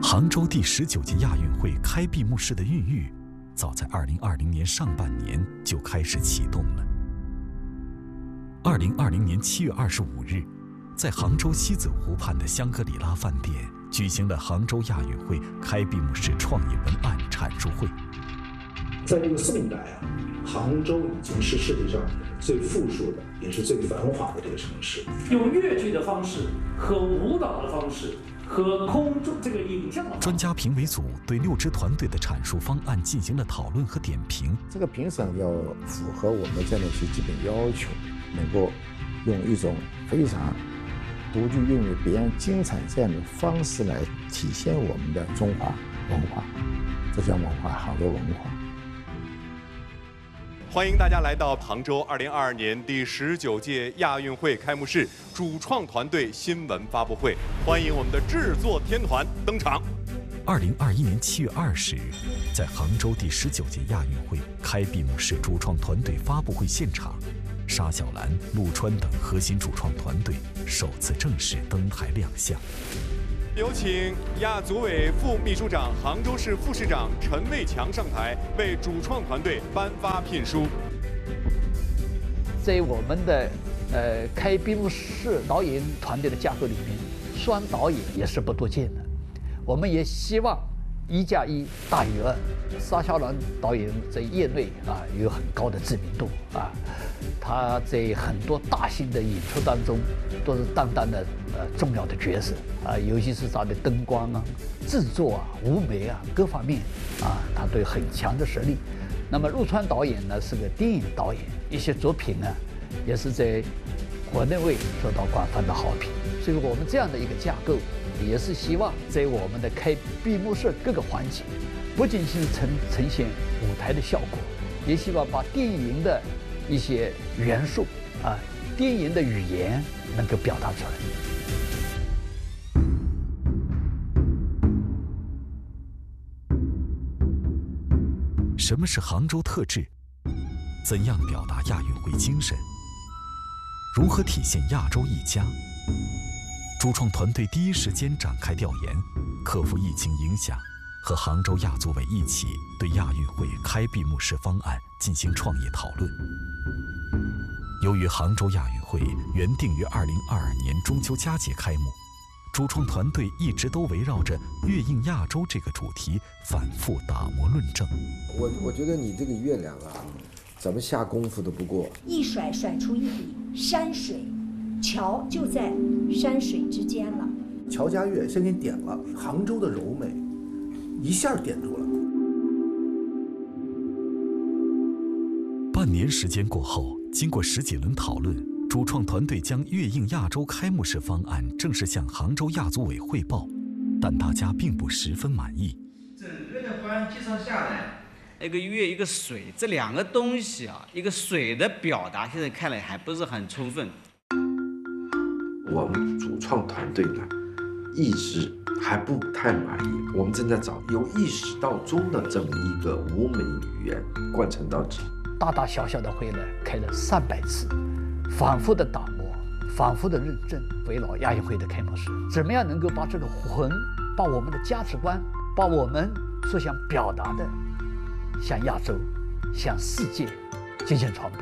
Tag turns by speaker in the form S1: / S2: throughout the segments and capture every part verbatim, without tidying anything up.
S1: 杭州第十九届亚运会开闭幕式的孕育，早在二零二零年上半年就开始启动了。二零二零年七月二十五日，在杭州西子湖畔的香格里拉饭店举行了杭州亚运会开闭幕式创意文案阐述会。
S2: 在这个四零代啊，杭州已经是世界上最富庶的，也是最繁华的这个城市。
S3: 用越剧的方式和舞蹈的方式。和空中这个影像的
S1: 专家评委组对六支团队的阐述方案进行了讨论和点评。
S4: 这个评审要符合我们这样的一些基本要求，能够用一种非常独具韵味、别样精彩这样的方式来体现我们的中华文化，这叫文化，杭州文化。
S5: 欢迎大家来到杭州二零二二年第十九届亚运会开幕式主创团队新闻发布会，欢迎我们的制作天团登场。
S1: 二零二一年七月二十日，在杭州第十九届亚运会开闭幕式主创团队发布会现场，沙小兰、陆川等核心主创团队首次正式登台亮相。
S5: 有请亚组委副秘书长、杭州市副市长陈卫强上台，为主创团队颁发聘书。
S6: 在我们的呃开闭幕式导演团队的架构里面，双导演也是不多见的。我们也希望一加一大于二。沙小兰导演在业内啊有很高的知名度啊，他在很多大型的演出当中都是担当的呃重要的角色啊，尤其是他的灯光啊、制作啊、舞美啊各方面啊，他都有很强的实力。那么陆川导演呢是个电影导演，一些作品呢也是在国内外受到广泛的好评。所以我们这样的一个架构，也是希望在我们的开闭幕式各个环节，不仅是呈呈现舞台的效果，也希望把电影的一些元素啊，电影的语言能够表达出来。
S1: 什么是杭州特质？怎样表达亚运会精神？如何体现亚洲一家？主创团队第一时间展开调研，克服疫情影响，和杭州亚组委一起对亚运会开闭幕式方案进行创意讨论。由于杭州亚运会原定于二零二二年中秋佳节开幕，主创团队一直都围绕着月映亚洲这个主题反复打磨论证。
S7: 我我觉得你这个月亮啊，怎么下功夫都不过。
S8: 一甩甩出一笔山水，桥就在山水之间了。
S2: 乔家月先给你点了杭州的柔美，一下点住了。
S1: 半年时间过后，经过十几轮讨论，主创团队将月映亚洲开幕式方案正式向杭州亚组委汇报，但大家并不十分满意。
S9: 整个的方案介绍下来，一个月一个水，这两个东西啊，一个水的表达现在看来还不是很充分。
S7: 我们主创团队呢，一直还不太满意，我们正在找由意始到终的这么一个舞美语言贯彻到底。
S6: 大大小小的会呢开了上百次，反复的打磨，反复的认证，围绕亚运会的开幕式，怎么样能够把这个魂，把我们的价值观，把我们所想表达的，向亚洲、向世界进行传播。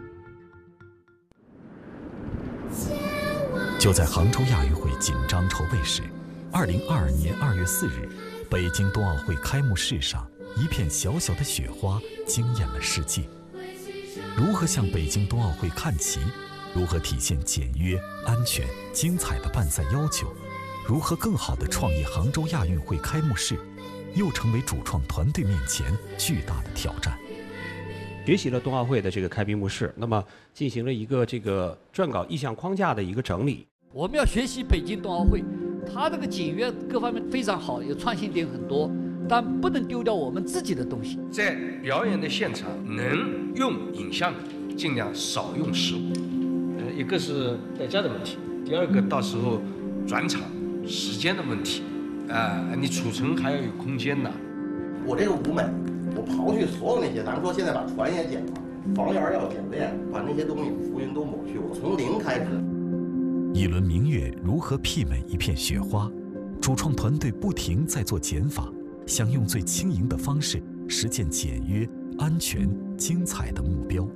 S1: 就在杭州亚运会紧张筹备时，二零二二年二月四日，北京冬奥会开幕式上，一片小小的雪花惊艳了世界。如何向北京冬奥会看齐？如何体现简约、安全、精彩的办赛要求？如何更好地创意杭州亚运会开幕式？又成为主创团队面前巨大的挑战。
S10: 学习了冬奥会的这个开闭幕式，那么进行了一个这个撰稿意向框架的一个整理。
S6: 我们要学习北京冬奥会，它这个简约各方面非常好，有创新点很多，但不能丢掉我们自己的东西。
S11: 在表演的现场能用影像的，尽量少用实物。呃，一个是代价的问题，第二个到时候转场时间的问题，啊、呃，你储存还要有空间呢。
S12: 我这个舞美，我刨去所有那些，咱们说现在把船也剪了，房檐要剪练，把那些东西浮云都抹去，我从零开始。
S1: 一轮明月如何媲美一片雪花？ 主创团队不停在做减法，想用最轻盈的方式实现简约、安全、精彩的目标。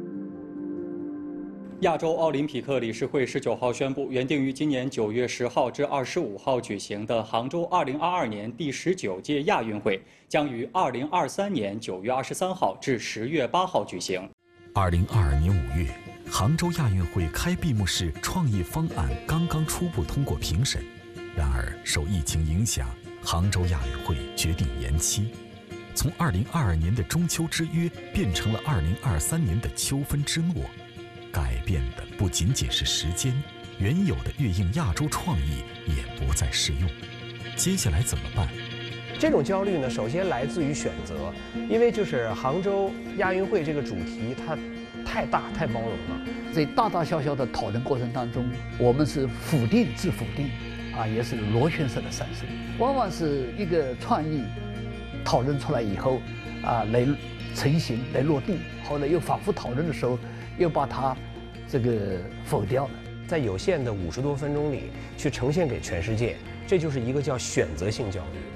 S13: 亚洲奥林匹克理事会十九号宣布，原定于今年九月十号至二十五号举行的杭州二零二二年第十九届亚运会，将于二零二三年九月二十三号至十月八号举行。
S1: 二零二二年五月，杭州亚运会开闭幕式创意方案刚刚初步通过评审，然而受疫情影响，杭州亚运会决定延期，从二零二二年的中秋之约变成了二零二三年的秋分之诺。改变的不仅仅是时间，原有的跃应亚洲创意也不再适用。接下来怎么办？
S14: 这种焦虑呢，首先来自于选择，因为就是杭州亚运会这个主题它太大太包容了，
S6: 在大大小小的讨论过程当中，我们是否定自否定，啊，也是螺旋式的上升。往往是一个创意讨论出来以后，啊，来成型来落地，后来又反复讨论的时候，又把它这个否掉了。
S14: 在有限的五十多分钟里去呈现给全世界，这就是一个叫选择性焦虑。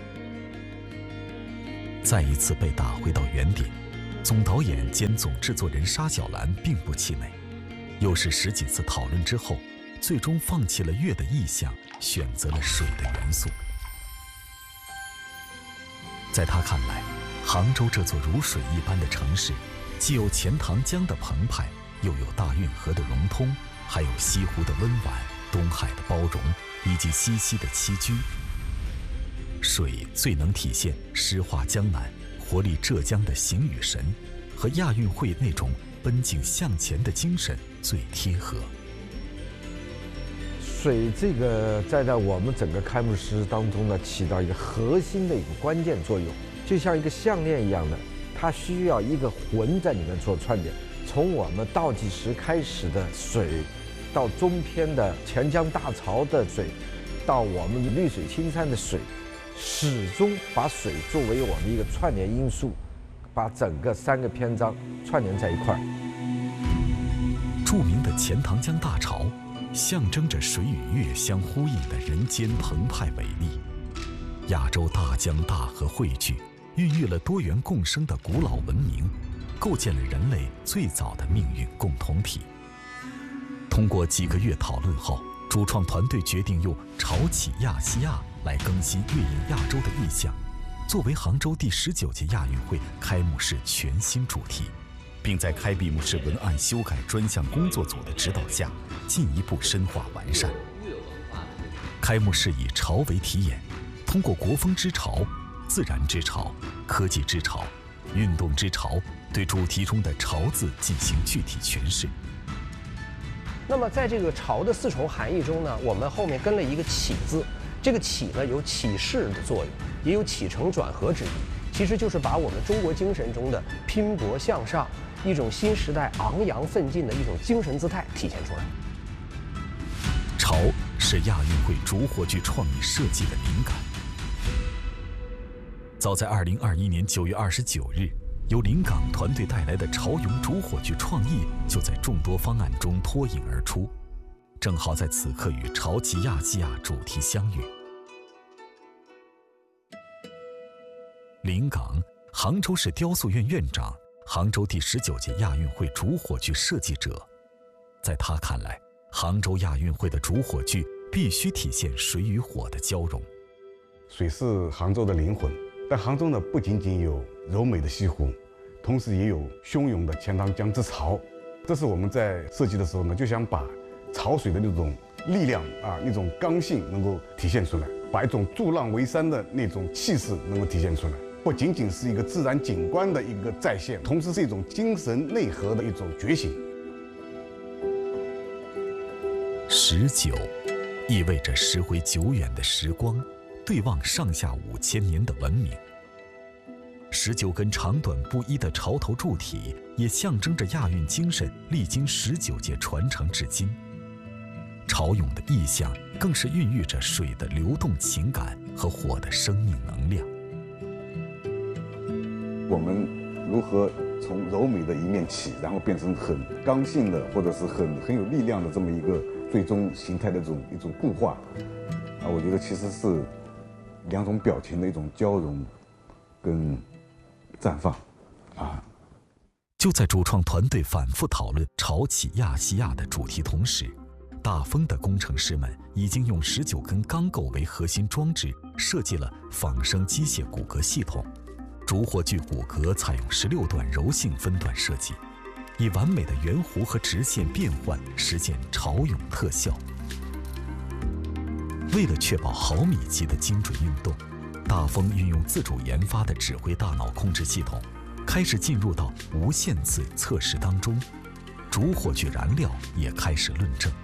S1: 再一次被打回到原点，总导演兼总制作人沙小兰并不气馁，又是十几次讨论之后，最终放弃了月的意象，选择了水的元素。在他看来，杭州这座如水一般的城市，既有钱塘江的澎湃，又有大运河的融通，还有西湖的温婉、东海的包容，以及西溪的栖居。水最能体现诗画江南、活力浙江的形与神，和亚运会那种奔景向前的精神最贴合。
S7: 水这个在在我们整个开幕式当中呢，起到一个核心的一个关键作用，就像一个项链一样的，它需要一个魂在里面做串联。从我们倒计时开始的水，到中篇的钱江大潮的水，到我们绿水青山的水，始终把水作为我们一个串联因素，把整个三个篇章串联在一块儿。
S1: 著名的钱塘江大潮，象征着水与月相呼应的人间澎湃伟力。亚洲大江大河汇聚，孕育了多元共生的古老文明，构建了人类最早的命运共同体。通过几个月讨论后，主创团队决定用“潮起亚细亚”来更新“跃应亚洲”的意象，作为杭州第十九届亚运会开幕式全新主题，并在开闭幕式文案修改专项工作组的指导下，进一步深化完善。开幕式以潮为题眼，通过国风之潮、自然之潮、科技之潮、运动之潮，对主题中的潮字进行具体诠释。
S14: 那么在这个潮的四重含义中呢，我们后面跟了一个起字，这个起呢有启示的作用，也有起承转合之意，其实就是把我们中国精神中的拼搏向上，一种新时代昂扬奋进的一种精神姿态体现出来。
S1: 潮是亚运会主火炬创意设计的灵感。早在二零二一年九月二十九日，由临港团队带来的潮涌主火炬创意就在众多方案中脱颖而出，正好在此刻与潮起亚细亚主题相遇。临港，杭州市雕塑院院长，杭州第十九届亚运会主火炬设计者。在他看来，杭州亚运会的主火炬必须体现水与火的交融。
S15: 水是杭州的灵魂，但杭州呢不仅仅有柔美的西湖，同时也有汹涌的钱塘江之潮。这是我们在设计的时候呢，就想把潮水的那种力量啊，那种刚性能够体现出来，把一种筑浪为山的那种气势能够体现出来。不仅仅是一个自然景观的一个再现，同时是一种精神内核的一种觉醒。
S1: 十九，意味着拾回久远的时光，对望上下五千年的文明。十九根长短不一的潮头柱体，也象征着亚运精神历经十九届传承至今。潮涌的意象，更是孕育着水的流动情感和火的生命能量。
S15: 我们如何从柔美的一面起，然后变成很刚性的，或者是很很有力量的这么一个最终形态的这种一种固化， 啊，我觉得其实是两种表情的一种交融跟绽放啊。
S1: 就在主创团队反复讨论潮起亚细亚的主题同时，大风的工程师们已经用十九根钢构为核心装置设计了仿生机械骨骼系统。烛火炬骨骼采用十六段柔性分段设计，以完美的圆弧和直线变换实现潮涌特效。为了确保毫米级的精准运动，大风运用自主研发的指挥大脑控制系统，开始进入到无限次测试当中。烛火炬燃料也开始论证。